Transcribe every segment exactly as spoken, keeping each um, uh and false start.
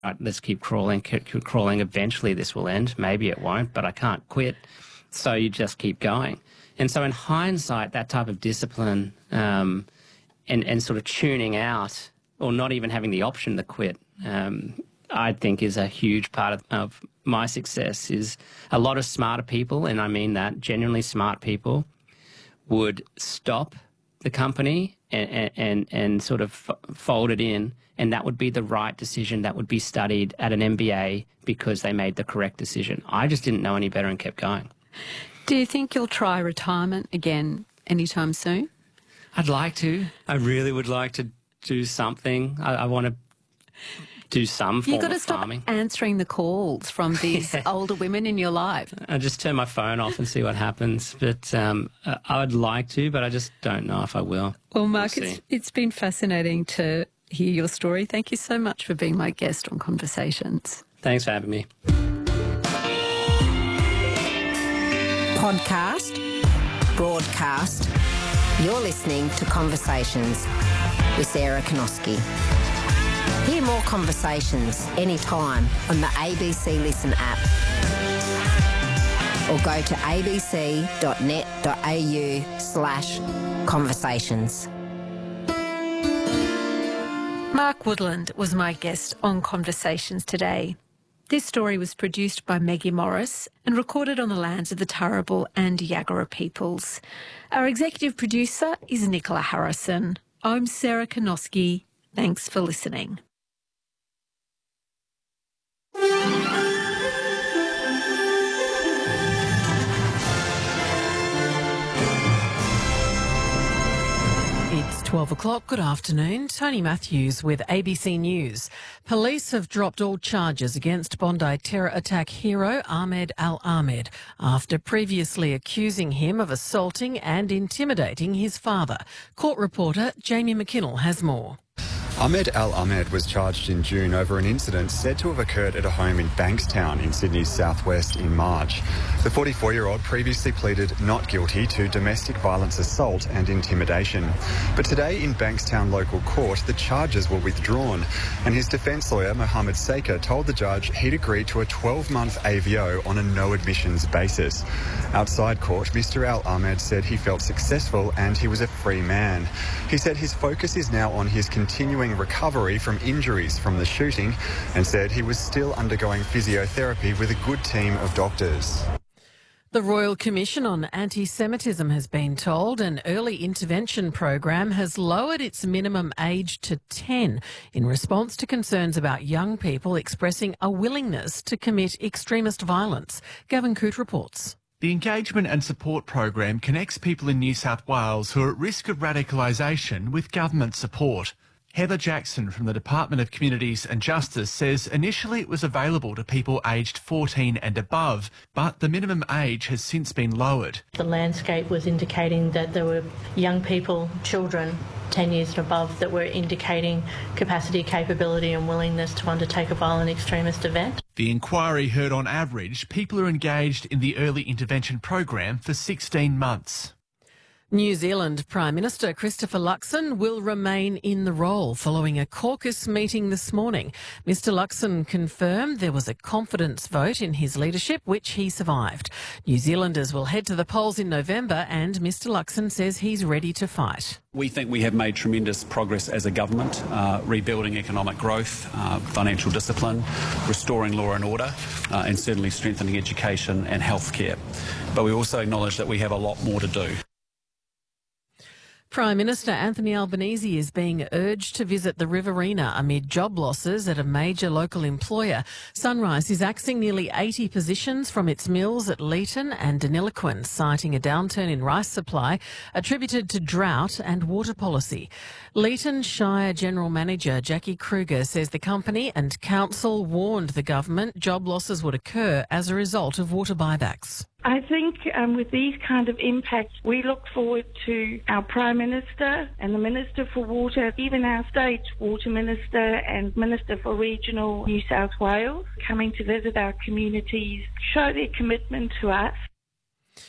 right, let's keep crawling, keep crawling. Eventually this will end. Maybe it won't, but I can't quit. So you just keep going. And so in hindsight, that type of discipline um, and, and sort of tuning out or not even having the option to quit, um, I think is a huge part of, of my success. Is a lot of smarter people, and I mean that, genuinely smart people, would stop the company and, and, and sort of f- fold it in, and that would be the right decision. That would be studied at an M B A because they made the correct decision. I just didn't know any better and kept going. Do you think you'll try retirement again anytime soon? I'd like to. I really would like to do something. I, I want to do some form You've got to of stop farming. answering the calls from these Yeah. older women in your life. I just turn my phone off and see what happens. But um, I would like to, but I just don't know if I will. Well, Mark, We'll it's, see. it's been fascinating to hear your story. Thank you so much for being my guest on Conversations. Thanks for having me. Podcast, broadcast. You're listening to Conversations with Sarah Konoski. Hear more conversations anytime on the A B C Listen app or go to abc.net.au slash conversations. Mark Woodland was my guest on Conversations today. This story was produced by Maggie Morris and recorded on the lands of the Turrbal and Yagara peoples. Our executive producer is Nicola Harrison. I'm Sarah Konoski. Thanks for listening. It's twelve o'clock. Good afternoon. Tony Matthews with A B C News. Police have dropped all charges against Bondi terror attack hero Ahmed Al-Ahmed after previously accusing him of assaulting and intimidating his father. Court reporter Jamie McKinnell has more. Ahmed Al-Ahmed was charged in June over an incident said to have occurred at a home in Bankstown in Sydney's southwest in March. The forty-four-year-old previously pleaded not guilty to domestic violence assault and intimidation. But today in Bankstown local court, the charges were withdrawn, and his defence lawyer, Mohammed Saker, told the judge he'd agreed to a twelve-month A V O on a no-admissions basis. Outside court, Mister Al-Ahmed said he felt successful and he was a free man. He said his focus is now on his continuing recovery from injuries from the shooting and said he was still undergoing physiotherapy with a good team of doctors. The Royal Commission on Anti-Semitism has been told an early intervention program has lowered its minimum age to ten in response to concerns about young people expressing a willingness to commit extremist violence. Gavin Coote reports. The Engagement and Support Program connects people in New South Wales who are at risk of radicalisation with government support. Heather Jackson from the Department of Communities and Justice says initially it was available to people aged fourteen and above, but the minimum age has since been lowered. The landscape was indicating that there were young people, children, ten years and above, that were indicating capacity, capability and willingness to undertake a violent extremist event. The inquiry heard on average people are engaged in the early intervention program for sixteen months. New Zealand Prime Minister Christopher Luxon will remain in the role following a caucus meeting this morning. Mister Luxon confirmed there was a confidence vote in his leadership, which he survived. New Zealanders will head to the polls in November, and Mister Luxon says he's ready to fight. We think we have made tremendous progress as a government, uh, rebuilding economic growth, uh, financial discipline, restoring law and order, uh, and certainly strengthening education and healthcare. But we also acknowledge that we have a lot more to do. Prime Minister Anthony Albanese is being urged to visit the Riverina amid job losses at a major local employer. Sunrise is axing nearly eighty positions from its mills at Leeton and Deniliquin, citing a downturn in rice supply attributed to drought and water policy. Leeton Shire General Manager Jackie Kruger says the company and council warned the government job losses would occur as a result of water buybacks. I think um, with these kind of impacts, we look forward to our Prime Minister and the Minister for Water, even our State Water Minister and Minister for Regional New South Wales, coming to visit our communities, show their commitment to us.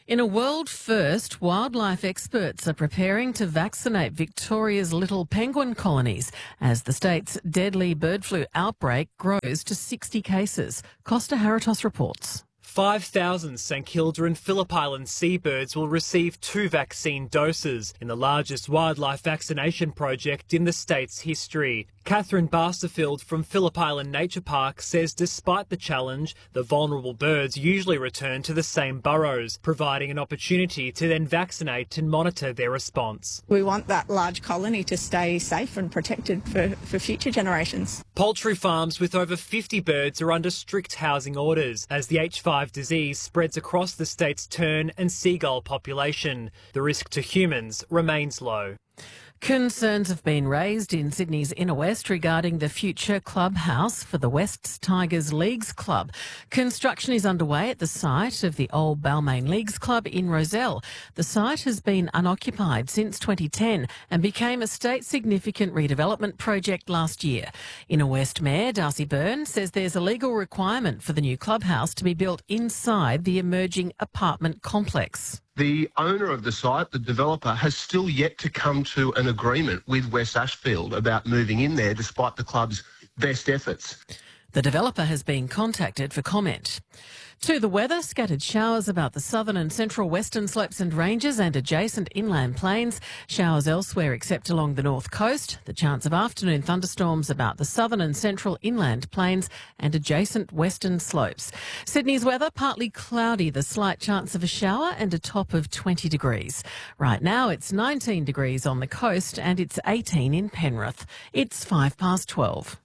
In a world first, wildlife experts are preparing to vaccinate Victoria's little penguin colonies as the state's deadly bird flu outbreak grows to sixty cases. Costa Haritos reports. five thousand St Kilda and Phillip Island seabirds will receive two vaccine doses in the largest wildlife vaccination project in the state's history. Catherine Basterfield from Phillip Island Nature Park says despite the challenge, the vulnerable birds usually return to the same burrows, providing an opportunity to then vaccinate and monitor their response. We want that large colony to stay safe and protected for, for future generations. Poultry farms with over fifty birds are under strict housing orders as the H five disease spreads across the state's tern and seagull population. The risk to humans remains low. Concerns have been raised in Sydney's inner west regarding the future clubhouse for the West's Tigers Leagues Club. Construction is underway at the site of the old Balmain Leagues Club in Rozelle. The site has been unoccupied since twenty ten and became a state-significant redevelopment project last year. Inner West Mayor Darcy Byrne says there's a legal requirement for the new clubhouse to be built inside the emerging apartment complex. The owner of the site, the developer, has still yet to come to an agreement with West Ashfield about moving in there despite the club's best efforts. The developer has been contacted for comment. To the weather, scattered showers about the southern and central western slopes and ranges and adjacent inland plains. Showers elsewhere except along the north coast. The chance of afternoon thunderstorms about the southern and central inland plains and adjacent western slopes. Sydney's weather, partly cloudy, the slight chance of a shower and a top of twenty degrees. Right now it's nineteen degrees on the coast and it's eighteen in Penrith. It's five past twelve.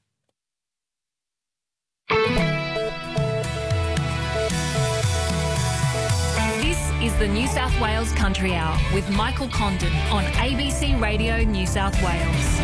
Is the New South Wales Country Hour with Michael Condon on A B C Radio New South Wales.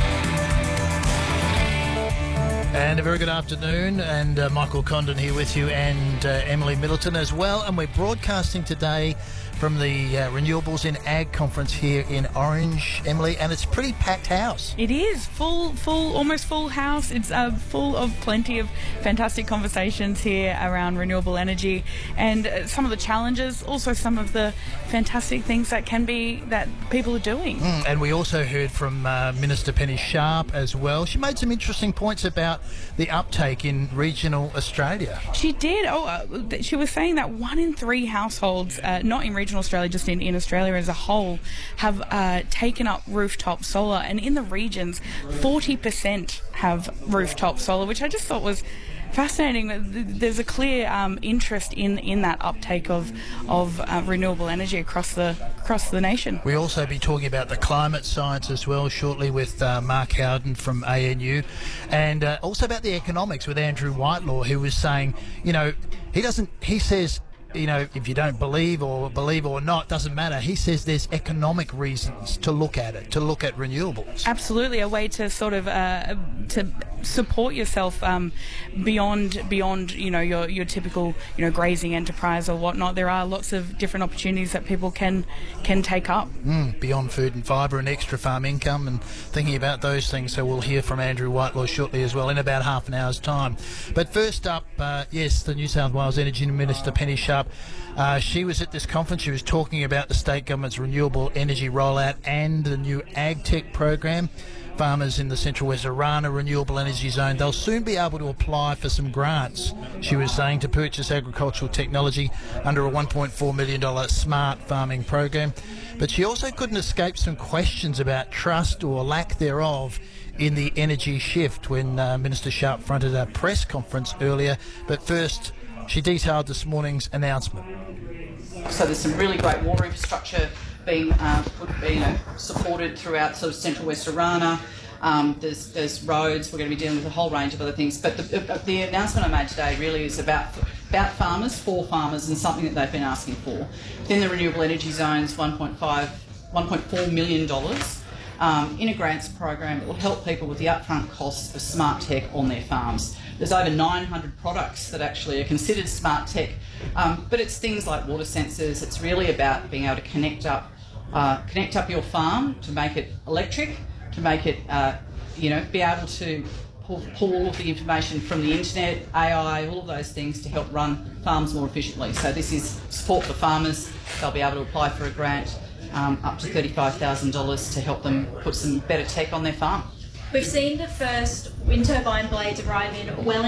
And a very good afternoon, and uh, Michael Condon here with you, and uh, Emily Middleton as well, and we're broadcasting today from the uh, Renewables in Ag conference here in Orange, Emily, and it's a pretty packed house. It is full, full, almost full house. It's uh, full of plenty of fantastic conversations here around renewable energy and uh, some of the challenges, also some of the fantastic things that can be that people are doing. Mm, and we also heard from uh, Minister Penny Sharp as well. She made some interesting points about the uptake in regional Australia. She did. Oh, uh, she was saying that one in three households, uh, not in regional Australia, just in, in Australia as a whole, have uh, taken up rooftop solar, and in the regions forty percent have rooftop solar, which I just thought was fascinating. There's a clear um, interest in, in that uptake of of uh, renewable energy across the across the nation. We'll also be talking about the climate science as well shortly with uh, Mark Howden from A N U, and uh, also about the economics with Andrew Whitelaw, who was saying, you know, he doesn't, he says, you know, if you don't believe or believe or not, doesn't matter. He says there's economic reasons to look at it, to look at renewables. Absolutely, a way to sort of uh, to support yourself um, beyond beyond you know your your typical you know grazing enterprise or whatnot. There are lots of different opportunities that people can can take up. Mm, beyond food and fibre and extra farm income and thinking about those things. So we'll hear from Andrew Whitelaw shortly as well in about half an hour's time. But first up, uh, yes, the New South Wales Energy Minister Penny Sharp. Uh, she was at this conference. She was talking about the state government's renewable energy rollout and the new AgTech program. Farmers in the Central West Arana Renewable Energy Zone, they'll soon be able to apply for some grants, she was saying, to purchase agricultural technology under a one point four million dollars smart farming program. But she also couldn't escape some questions about trust or lack thereof in the energy shift when uh, Minister Sharp fronted a press conference earlier. But first, she detailed this morning's announcement. So there's some really great water infrastructure being uh, put, you know, supported throughout sort of Central West Arana. Um, there's, there's roads. We're going to be dealing with a whole range of other things. But the, the announcement I made today really is about about farmers, for farmers, and something that they've been asking for. Within the renewable energy zones, one point five, one point four million dollars um, in a grants program that will help people with the upfront costs of smart tech on their farms. There's over nine hundred products that actually are considered smart tech, um, but it's things like water sensors. It's really about being able to connect up, uh, connect up your farm to make it electric, to make it, uh, you know, be able to pull, pull all of the information from the internet, A I, all of those things to help run farms more efficiently. So this is support for farmers. They'll be able to apply for a grant um, up to thirty-five thousand dollars to help them put some better tech on their farm. We've seen the first wind turbine blades arrive in Wellington